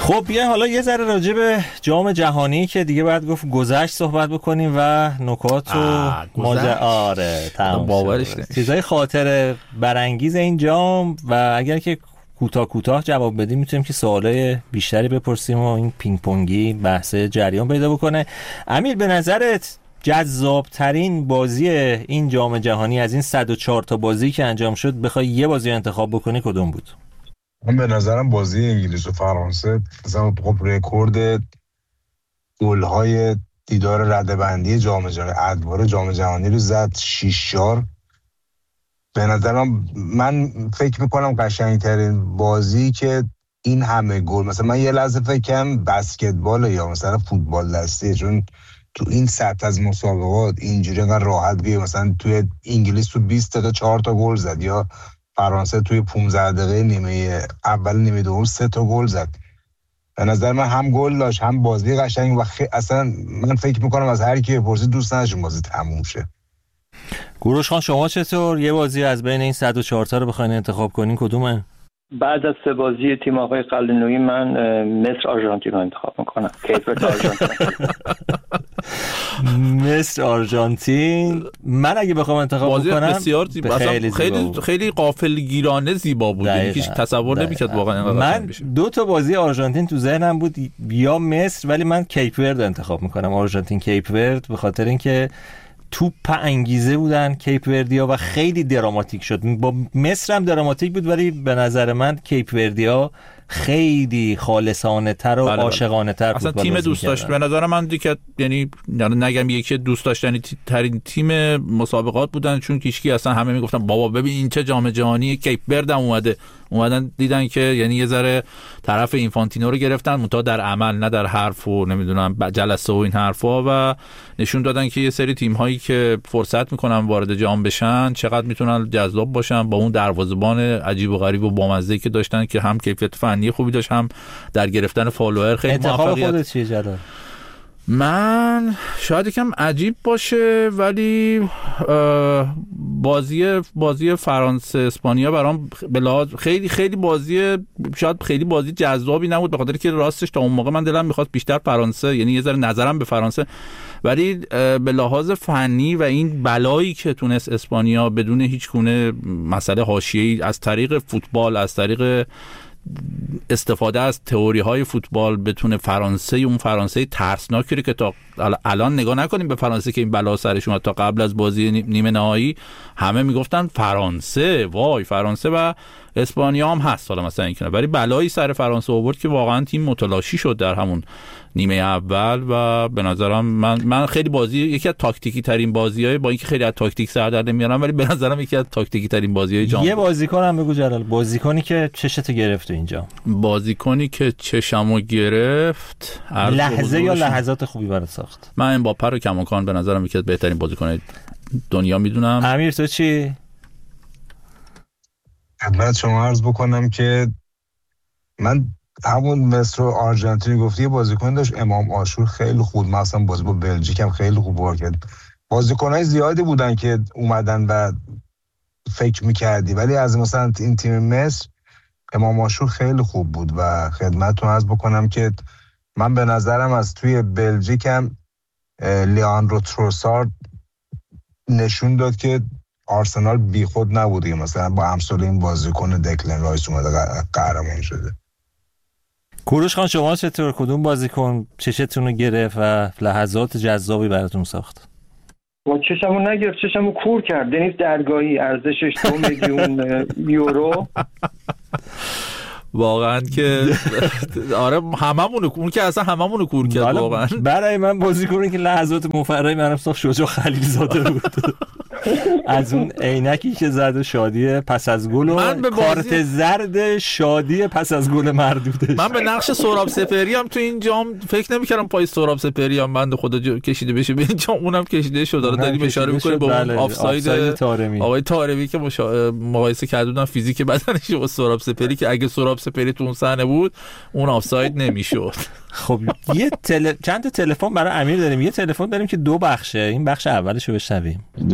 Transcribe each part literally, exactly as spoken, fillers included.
خب یه حالا یه ذره راجع به جام جهانی که دیگه باید گفت گذشت صحبت بکنیم و نکات و ماجرا. آره تمام باورش نمیشه. چیزای خاطر برانگیز این جام و اگر که کوتاه کوتاه جواب بدیم میتونیم که سوالای بیشتری بپرسیم و این پینگ پونگی بحث جریان پیدا بکنه. امیر به نظرت جذاب ترین بازی این جام جهانی از این صد و چهار تا بازی که انجام شد بخوای یه بازی انتخاب بکنی کدوم بود؟ من به نظرم بازی انگلیس و فرانسه مثلا خب رکورد گل‌های دیدار رده‌بندی جام جهانی ادوار جام جهانی رو زد شش چهار. به نظرم من فکر میکنم قشنگترین بازی که این همه گل، مثلا من یه لحظه فکر کنم بسکتبال یا مثلا فوتبال دستی، چون تو این سطح از مسابقات اینجوری انقدر راحت بیه مثلا توی انگلیس تو بیست تا چهار تا گل زد یا فرانسه توی پانزده دقیقه نیمه اول نیمه دوم سه تا گل زد. به نظر من هم گل داشت هم بازی قشنگ و خی... اصلا من فکر میکنم از هر کی بپرسی دوست نداشت بازی تموم شه. کوروش خان شما چطور؟ یه بازی از بین این صد و چهار تا رو بخواید انتخاب کنین کدومه؟ بعد از سه بازی تیم آقای قلعه‌نویی من مصر آرژانتین رو انتخاب میکنم. کیفیت آرژانتین. مصر آرژانتین. من اگه بخوام انتخاب بازی بکنم بسیار زیبا، خیلی خیلی خیلی غافلگیرانه زیبا بود، یعنی هیچ تصور نمی‌کرد واقعا اینقدر من بشه. دو تا بازی آرژانتین تو ذهنم بود، یا مصر، ولی من کیپ ورد انتخاب میکنم. آرژانتین کیپ ورد به خاطر اینکه توپ انگیزه بودن کیپ وردیا و خیلی دراماتیک شد. با مصر هم دراماتیک بود ولی به نظر من کیپ وردیا خیلی خالصانه تر و بله عاشقانه تر اصلا تیم دوست داشت. به نظر من دیگه یعنی نگم یکی دوست داشتنی ترین تیم مسابقات بودن، چون کیشکی اصلا همه میگفتن بابا ببین این چه جام جهانی، کیپ ورد هم اومده اومدن دیدن که یعنی یه ذره طرف اینفانتینو رو گرفتن منتها در عمل نه در حرف و نمیدونم جلسه و این حرفا، و نشون دادن که یه سری تیم هایی که فرصت میکنن وارد جام بشن چقدر میتونن جذاب باشن با اون دروازه‌بان عجیب و غریب و بامزه‌ای که داشتن که هم کیفیت فنی خوبی داشت هم در گرفتن فالوور خیلی موفقیت. انتخاب خودت چیه جلال؟ من شاید یکم عجیب باشه ولی بازی بازی فرانسه اسپانیا برام بلاد خیلی خیلی بازی شاید خیلی بازی جذابی نبود، به خاطر که راستش تا اون موقع من دلم می‌خواست بیشتر فرانسه، یعنی یه ذره نظرم به فرانسه، ولی به لحاظ فنی و این بلایی که تونست اسپانیا بدون هیچ گونه مسئله حاشیه‌ای از طریق فوتبال، از طریق استفاده از تئوری های فوتبال بتونه فرانسه، اون فرانسه ترسناکی رو که تا الان نگاه نکنیم به فرانسه که این بلا سرش اومد، تا قبل از بازی نیمه نهایی همه میگفتن فرانسه وای فرانسه و اسپانیا هم هست حالا مثلا اینکه، ولی بلایی سر فرانسه آورد که واقعا تیم متلاشی شد در همون نیمه اول. و به نظرم من من خیلی بازی یکی از تاکتیکی ترین بازیای، با اینکه خیلی از تاکتیک سر در نمیارم ولی به نظرم یکی از تاکتیکی ترین بازیای جام. یه بازیکن هم بگو جلال، بازیکنی که چشتو گرفت اینجا. بازیکنی که چشمو گرفت لحظه یا لحظات خوبی برات ساخت. من امباپه رو کماکان به نظرم یکی از بهترین بازیکن‌های دنیا میدونم. امیر تو چی؟ خدمت شما عرض بکنم که من همون مصر و آرژانتین گفتی یه بازیکن داشت امام عاشور خیلی خوب، مثلا بازی با بلژیک هم خیلی خوب بازی کرد. بازیکن‌های زیادی بودن که اومدن و فکر می‌کردی، ولی از مثلا این تیم مصر امام عاشور خیلی خوب بود. و خدمتتون عرض بکنم که من به نظرم از توی بلژیک هم لیاندرو تروسارد نشون داد که آرسنال بیخود نبوده، مثلا با امثال این بازیکن دکلن رایس اومده قهرمان شده. کوروش خان شما چطور؟ کدوم بازیکن چشتون رو گرفت و لحظات جذابی براتون ساخت؟ با چشمو نگرفت، چشمو کور کرد. دنیز درگاهی ارزشش دو میلیون یورو. واقعا که آره هممونو اون که اصلا هممونو کور کرد واقعا. برای من بازیکنی که لحظات مفرحی منم ساخت شجاع خلیل زاده بود. از اون عینکی که زد شادی پس از گل و کارت زرد شادی پس از گل مردودش. من به نقش سهراب سپهری هم تو این جام فکر نمی‌کردم پای سهراب سپهری هم بنده خدا کشیده بشه به این جام، اونم کشیده شد. داره داریم اشاره می‌کنه به اون آفساید طارمی، آقای طارمی که مقایسه کردن فیزیک بدنش با سهراب سپهری که اگه سهراب سپهری تو اون صحنه بود اون آفساید نمی‌شد. خب یه تل... چند تا تلفن برای امیر داریم. یه تلفن داریم که دو بخشه، این بخش اولشو بشنویم. دوست داشتیم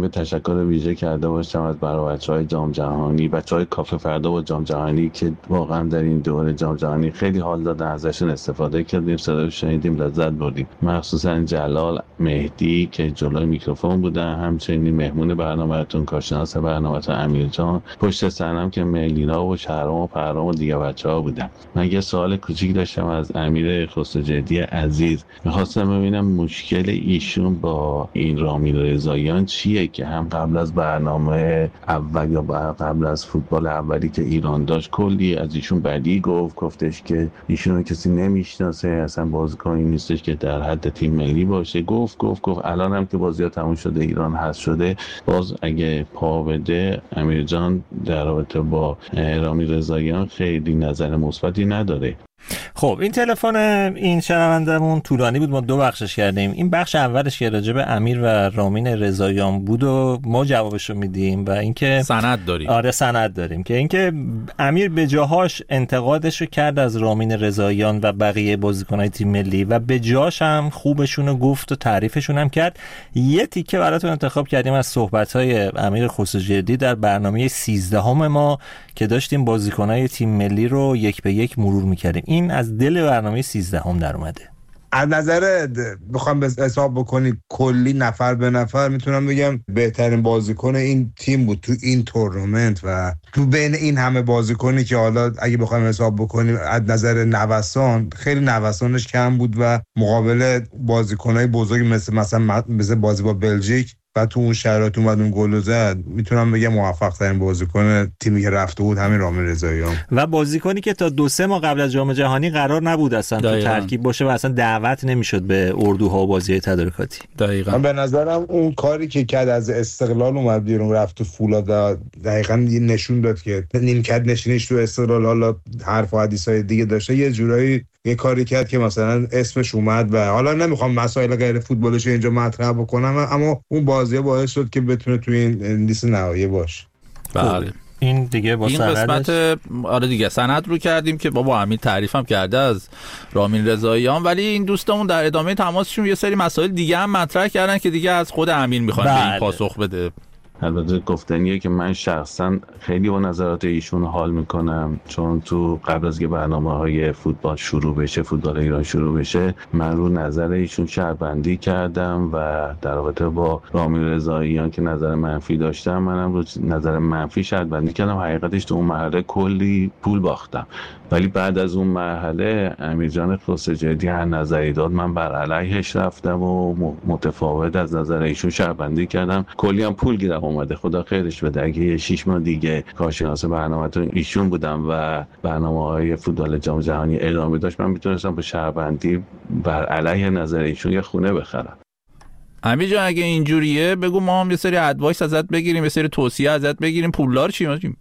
به تشکر ویژه کرده باشم از برای بچهای جام جهانی، بچهای کافه فردا با جام جهانی که واقعا در این دوره جام جهانی خیلی حال دادن، ازشون استفاده کردیم، صداشون شنیدیم، لذت بردیم. مخصوصا جلال، مهدی که جلوی میکروفون بودن، همچنین مهمون برنامه‌تون، کارشناس برنامه‌تون امیر جان، پشت صحنه‌ام که ملینا و شهرام و پرام و دیگه بچه‌ها بودن. من یه سوال کوچیک داشتم از امیر خسروجدی عزیز، می‌خواستم ببینم مشکل ایشون با این رامین رضاییان چیه که هم قبل از برنامه اول یا قبل از فوتبال اولی که ایران داشت کلی از ایشون بدی گفت، گفتش که ایشون رو کسی نمیشناسه، اصلا بازیکنی نیستش که در حد تیم ملی باشه، گفت گفت گفت الان هم که بازی‌ها تموم شده، ایران هست شده، باز اگه پا بده امیر جان در رابطه با رامین رضاییان خیلی نظر مثبتی نداره. خب این تلفن این شنوندمون طولانی بود، ما دو بخشش کردیم. این بخش اولش که راجع به امیر و رامین رضاییان بود و ما جوابشو میدیم و اینکه سند داریم. آره سند داریم که اینکه امیر به جاهاش انتقادشو کرد از رامین رضاییان و بقیه بازیکنای تیم ملی و به جاش هم خوبشونو گفت و تعریفشون هم کرد. یه تیکه براتون انتخاب کردیم از صحبت‌های امیر خسروجدی در برنامه سیزدهم ما که داشتیم بازیکنای تیم ملی رو یک به یک مرور می‌کردیم. این از دل برنامه سیزدهم در اومده. از نظر بخوام به حساب بکنی کلی نفر به نفر میتونم بگم بهترین بازیکن این تیم بود تو این تورنمنت و تو بین این همه بازیکنی که حالا اگه بخوایم حساب بکنیم از نظر نوسان خیلی نوسانش کم بود و مقابل بازیکنای بزرگ مثل مثلا مثل بازی با بلژیک و تو اون شرایط اومد اون گل زد، میتونم بگم موفق ترین بازیکن تیمی که رفته بود همین رامین رضاییان و بازیکنی که تا دو سه ماه قبل از جام جهانی قرار نبود اصلا تو ترکیب باشه و اصلا دعوت نمیشد به اردوها و بازی تدارکاتی. دقیقاً به نظرم اون کاری که کرد از استقلال اومد بیرون رفت تو فولاد، دقیقاً نشون داد که نیمکت نشینیش تو استقلال حالا حرف و حدیثای دیگه داشته، یه جورایی یه کاری کرد که مثلا اسمش اومد و حالا نمیخوام مسائل غیر فوتبالش اینجا مطرح بکنم، اما اون بازی باعث شد که بتونه توی این لیست نهایی باشه. بله این دیگه با این قسمت آره دیگه سند رو کردیم که بابا امیر تعریف هم کرده از رامین رضاییان، ولی این دوستمون در ادامه تماسشون یه سری مسائل دیگه هم مطرح کردن که دیگه از خود امیر میخوان به این پاسخ بده. البته گفتنیه که من شخصا خیلی با نظرات ایشون حال میکنم، چون تو قبل از که برنامه‌های فوتبال شروع بشه، فوتبال ایران شروع بشه، من رو نظر ایشون شرط‌بندی کردم و در رابطه با رامین رضاییان که نظر منفی داشتم، منم رو نظر منفی شرط‌بندی کردم. حقیقتش تو اون مرحله کلی پول باختم، ولی بعد از اون مرحله امیر جان خسروجدی هر نظری داد من بر علیهش رفتم و متفاوت از نظر ایشون شرط‌بندی کردم. کلی هم پول گیرم اومده، خدا خیرش بده. اگه شش ماه دیگه کارشناس برنامه‌تون ایشون بودم و برنامه‌های فوتبال جام جهانی ادامه داشت، من میتونستم با شرط‌بندی بر علیه نظر ایشون یه خونه بخرم. امیر جان اگه اینجوریه بگو ما هم یه سری ادوایس ازت بگیریم، یه سری توصیه ازت بگیریم. پولدار چی میشیم؟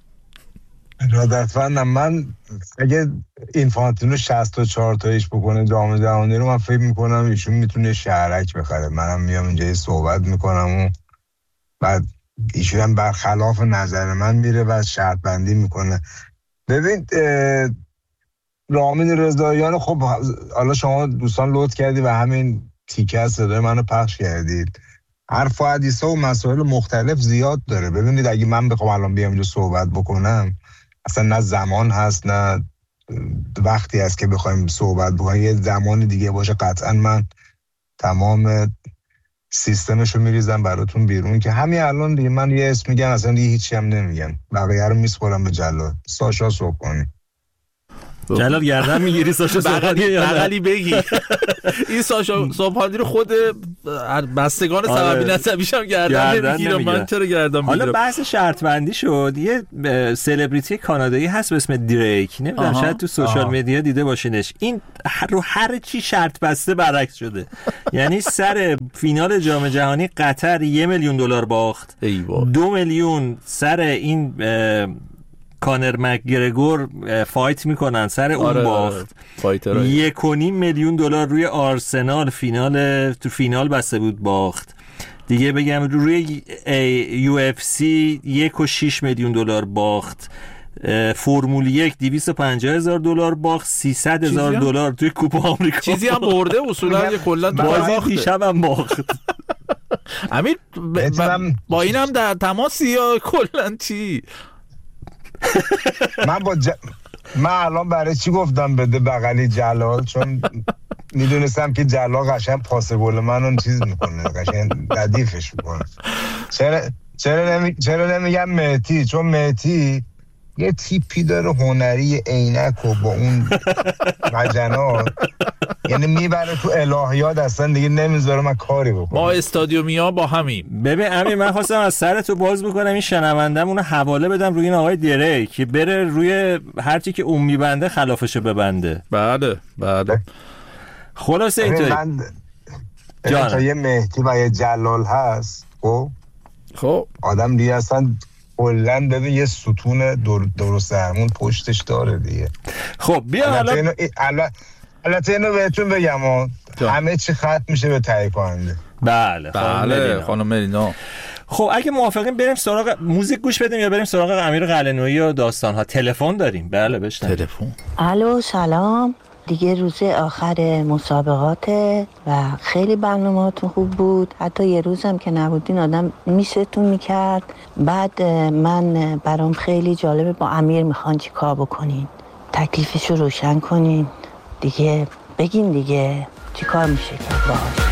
ارادتمندم. من اگه اینفانتینو شصت و چهار تایش بکنه جام جهانی رو، من فکر میکنم ایشون میتونه شهرک بخره. منم میام اینجا صحبت میکنم و بعد ایشون هم برخلاف نظر من میره و شرط بندی میکنه. ببین رامین رضاییان، خب حالا شما دوستان لطف کردی و همین تیکه از صدای منو پخش کردید. حرف و حدیثا و مسائل مختلف زیاد داره. ببینید اگه من بخوام الان بیام اینجا صحبت بکنم، اصلا نه زمان هست نه وقتی هست که بخوایم صحبت بکنیم. یه زمان دیگه باشه قطعا من تمام سیستمشو میریزم براتون بیرون که همین الان دیگه من یه اسم میگم اصلا دیگه هیچی هم نمیگم، بقیه رو میسپرم به جلال. ساشا صبحانی. جلال گردن میگیری ساشا صبحانی یا بغلی بگی این ساشا صبحانی رو خود بستگان سببی نسبیش هم گردن نمیگیره. من چرا گردن میگیرم؟ حالا بحث شرط بندی شد. یه سلبریتی کانادایی هست به اسم دریک، نمیدونم شاید تو سوشال مدیا دیده باشینش. این رو هر چی شرط بسته برعکس شده. یعنی سر فینال جام جهانی قطر یه میلیون دلار باخت، دو میلیون سر این کانر مکگرگور فایت میکنن سر اون آره باخت، آره. یک و نیم میلیون دلار روی آرسنال فینال تو فینال بسته بود باخت دیگه. بگم روی یو اف سی یک و شیش میلیون دلار باخت. فرمول یک دویست و پنجاه هزار دلار باخت. سیصد هزار دلار توی کوپا آمریکا چیزی هم برده اصولا کلا بازی دیشب هم باخت. امیر ب... با اینم در تماسی یا کلا چی؟ من با ج... من الان برای چی گفتم بده بغلی جلال؟ چون میدونستم که جلال قشنگ پاسبول منو چیز میکنه، قشنگ ردیفش میکنه. چرا چرا نمی... چرا نمیگم مهدی؟ چون مهدی یه تیپی داره هنری، عینک و با اون مجنات، یعنی میبره تو الهیات، اصلا دیگه نمیذاره من کاری بکنم. ما استادیومیا با همیم. ببین امیر، من خواستم از سرتو باز بکنم، این شنوندم اونو حواله بدم روی این آقای دیری که بره روی هرچی که اون میبنده خلافشو ببنده. بله بله. خلاصه اینطوری من تا یه مهدی و یه جلال هست، خب خب آدم دیگه اصلا کلن ببین یه ستون در درست درمون پشتش داره دیگه. خب بیا حالا اینو البته اینو بهتون بگم همه چی ختم میشه به تهیه کننده. بله بله خانم ملینا. خب اگه موافقین بریم سراغ موزیک گوش بدیم یا بریم سراغ امیر قلعه‌نویی و داستان‌ها؟ تلفن داریم. بله بشنویم. تلفن. الو سلام، دیگه روز آخر مسابقاته و خیلی برنامه‌هاتون خوب بود، حتی یه روزم که نبودین آدم میستون میکرد. بعد من برام خیلی جالبه با امیر میخوان چی کار بکنین، تکلیفشو روشن کنین دیگه، بگین دیگه چی کار میشه کرد باهاش.